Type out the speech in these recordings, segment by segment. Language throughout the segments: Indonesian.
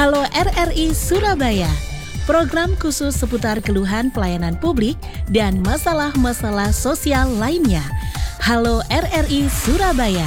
Halo RRI Surabaya, program khusus seputar keluhan pelayanan publik dan masalah-masalah sosial lainnya. Halo RRI Surabaya.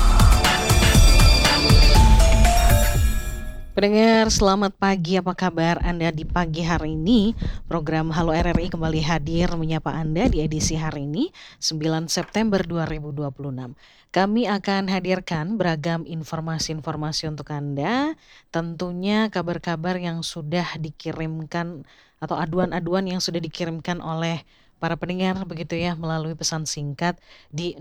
Pendengar, selamat pagi. Apa kabar Anda di pagi hari ini? Program Halo RRI kembali hadir menyapa Anda di edisi hari ini, 9 September 2026. Kami akan hadirkan beragam informasi-informasi untuk Anda, tentunya kabar-kabar yang sudah dikirimkan atau aduan-aduan yang sudah dikirimkan oleh para pendengar begitu ya melalui pesan singkat di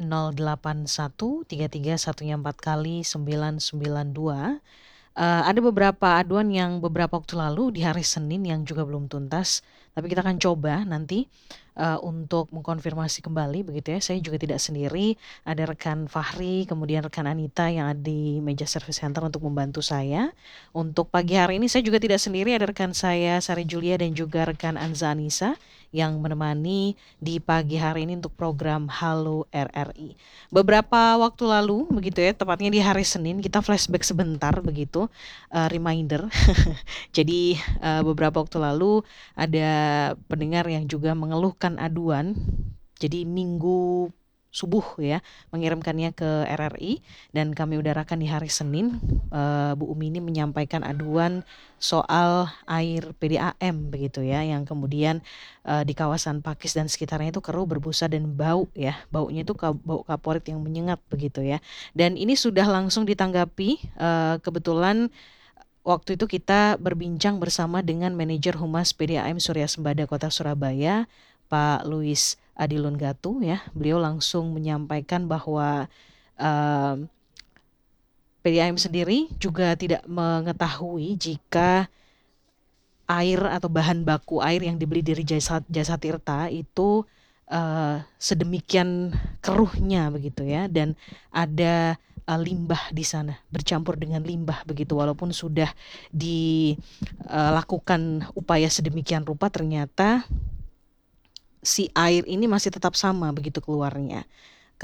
0813314 ada beberapa aduan yang beberapa waktu lalu di hari Senin yang juga belum tuntas, tapi kita akan coba nanti untuk mengkonfirmasi kembali begitu ya. Saya juga tidak sendiri, ada rekan Fahri, kemudian rekan Anita yang ada di meja service center untuk membantu saya. Untuk pagi hari ini saya juga tidak sendiri, ada rekan saya Sari Julia dan juga rekan Anza Anissa yang menemani di pagi hari ini untuk program Halo RRI. Beberapa waktu lalu begitu ya, tepatnya di hari Senin kita flashback sebentar begitu, reminder. Jadi beberapa waktu lalu ada pendengar yang juga mengeluhkan aduan. Jadi minggu subuh ya mengirimkannya ke RRI dan kami udarakan di hari Senin. Bu Umi ini menyampaikan aduan soal air PDAM begitu ya, yang kemudian di kawasan Pakis dan sekitarnya itu keruh, berbusa dan bau ya. Baunya itu bau kaporit yang menyengat begitu ya. Dan ini sudah langsung ditanggapi, kebetulan waktu itu kita berbincang bersama dengan manajer Humas PDAM Surya Sembada Kota Surabaya, Pak Louis Adilun Gatu ya. Beliau langsung menyampaikan bahwa PDAM sendiri juga tidak mengetahui jika air atau bahan baku air yang dibeli dari Jasa Tirta itu sedemikian keruhnya begitu ya, dan ada limbah di sana bercampur dengan limbah begitu. Walaupun sudah dilakukan upaya sedemikian rupa, ternyata si air ini masih tetap sama begitu keluarnya ke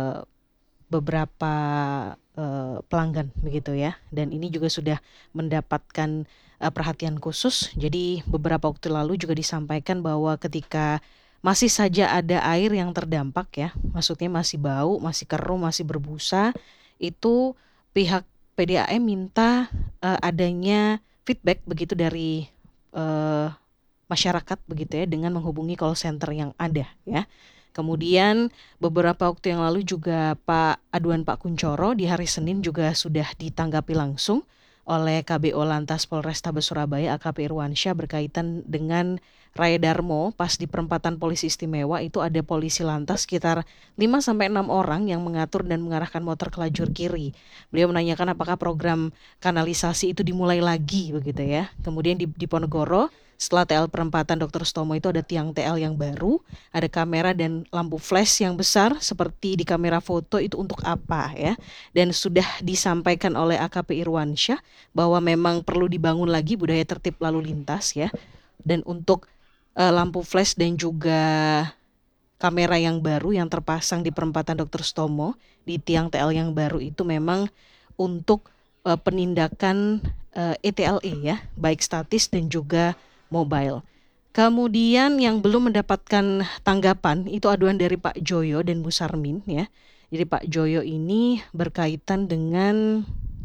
beberapa pelanggan begitu ya. Dan ini juga sudah mendapatkan perhatian khusus. Jadi beberapa waktu lalu juga disampaikan bahwa ketika masih saja ada air yang terdampak ya, maksudnya masih bau, masih keruh, masih berbusa, itu pihak PDAM minta adanya feedback begitu dari masyarakat begitu ya, dengan menghubungi call center yang ada ya. Kemudian beberapa waktu yang lalu juga aduan Pak Kuncoro di hari Senin juga sudah ditanggapi langsung oleh KBO Lantas Polrestabes Surabaya AKP Irwansyah berkaitan dengan Raya Darmo. Pas di perempatan polisi istimewa itu ada polisi lantas sekitar 5-6 orang yang mengatur dan mengarahkan motor ke lajur kiri. Beliau menanyakan apakah program kanalisasi itu dimulai lagi begitu ya. Kemudian di Ponegoro, setelah TL perempatan Dr. Stomo itu ada tiang TL yang baru, ada kamera dan lampu flash yang besar seperti di kamera foto, itu untuk apa ya. Dan sudah disampaikan oleh AKP Irwansyah bahwa memang perlu dibangun lagi budaya tertib lalu lintas ya. Dan untuk lampu flash dan juga kamera yang baru yang terpasang di perempatan Dr. Stomo di tiang TL yang baru itu memang untuk penindakan ETLE ya, baik statis dan juga mobile. Kemudian yang belum mendapatkan tanggapan itu aduan dari Pak Joyo dan Bu Sarmin ya. Jadi Pak Joyo ini berkaitan dengan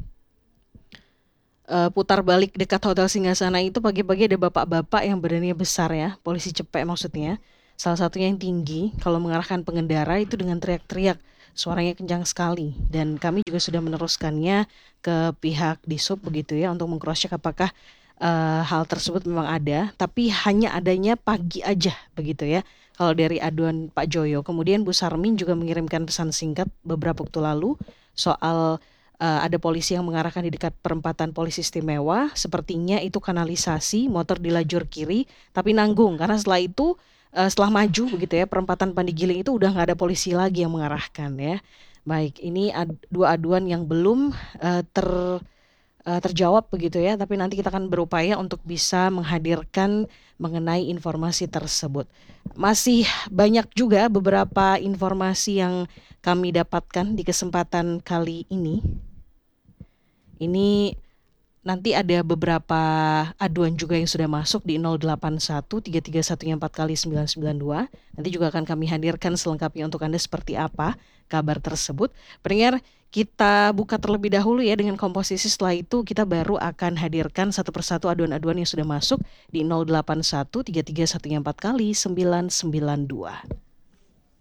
putar balik dekat Hotel Singgasana itu pagi-pagi ada bapak-bapak yang badannya besar ya, polisi cepek maksudnya. Salah satunya yang tinggi, kalau mengarahkan pengendara itu dengan teriak-teriak, suaranya kencang sekali. Dan kami juga sudah meneruskannya ke pihak Disub begitu ya, untuk meng-cross check apakah hal tersebut memang ada, tapi hanya adanya pagi aja begitu ya kalau dari aduan Pak Joyo. Kemudian Bu Sarmin juga mengirimkan pesan singkat beberapa waktu lalu soal ada polisi yang mengarahkan di dekat perempatan polisi istimewa, sepertinya itu kanalisasi, motor di lajur kiri tapi nanggung karena setelah itu setelah maju begitu ya perempatan Pandigiling itu udah nggak ada polisi lagi yang mengarahkan ya. Baik, ini dua aduan yang belum terjawab begitu ya, tapi nanti kita akan berupaya untuk bisa menghadirkan mengenai informasi tersebut. Masih banyak juga beberapa informasi yang kami dapatkan di kesempatan kali ini. Ini nanti ada beberapa aduan juga yang sudah masuk di 081 331 4 kali 992. Nanti juga akan kami hadirkan selengkapnya untuk Anda seperti apa kabar tersebut. Pendengar, kita buka terlebih dahulu ya dengan komposisi. Setelah itu kita baru akan hadirkan satu persatu aduan-aduan yang sudah masuk di 081 331 4 kali 992.